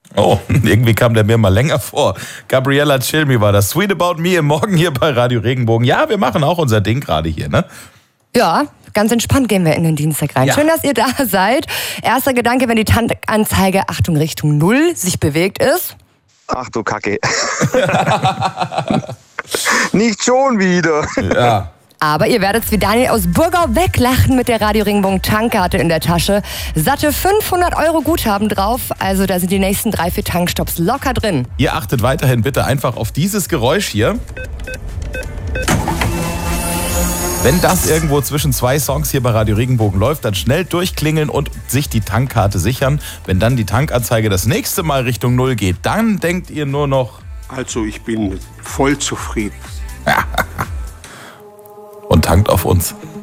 Oh, irgendwie kam der mir mal länger vor. Gabriella Chilmi war das. Sweet About Me im Morgen hier bei Radio Regenbogen. Ja, wir machen auch unser Ding gerade hier, ne? Ja, ganz entspannt gehen wir in den Dienstag rein. Ja. Schön, dass ihr da seid. Erster Gedanke, wenn die Tankanzeige, Achtung, Richtung 0 sich bewegt ist. Ach du Kacke. Nicht schon wieder. Ja. Aber ihr werdet wie Daniel aus Burgau weglachen mit der Radio Regenbogen Tankkarte in der Tasche. Satte 500 € Guthaben drauf, also da sind die nächsten 3-4 Tankstops locker drin. Ihr achtet weiterhin bitte einfach auf dieses Geräusch hier. Wenn das irgendwo zwischen 2 Songs hier bei Radio Regenbogen läuft, dann schnell durchklingeln und sich die Tankkarte sichern. Wenn dann die Tankanzeige das nächste Mal Richtung 0 geht, dann denkt ihr nur noch... Also ich bin voll zufrieden. Und tankt auf uns.